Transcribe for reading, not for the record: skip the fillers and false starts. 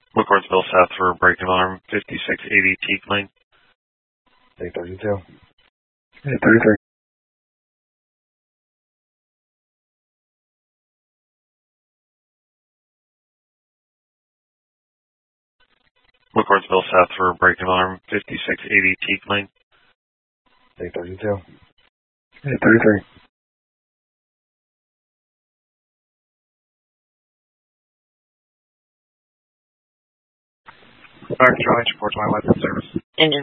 McCourtsville South for breaking alarm, 5680 Teak Lane. 832. 833. McCourtsville South for breaking alarm, 5680 Teak Lane. 832. 833. Dark Charlie, 420 Weapons Service. Engine